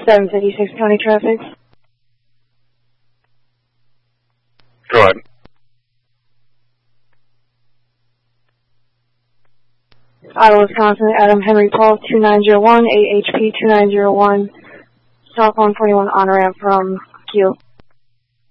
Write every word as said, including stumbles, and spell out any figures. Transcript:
seven fifty-six County Traffic. Go ahead. Ottawa, Wisconsin, Adam Henry Paul, two nine zero one, A H P two nine zero one, South one forty-one on ramp from Kiel.